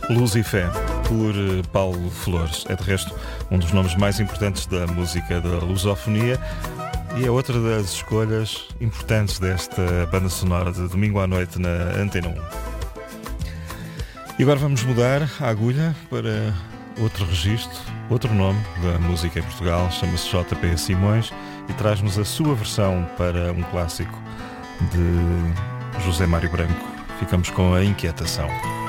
Luz e Fé, por Paulo Flores. É de resto um dos nomes mais importantes da música da lusofonia e é outra das escolhas importantes desta banda sonora de domingo à noite na Antena 1. E agora vamos mudar a agulha para outro registro, outro nome da música em Portugal, chama-se J.P. Simões e traz-nos a sua versão para um clássico de José Mário Branco. Ficamos com A Inquietação.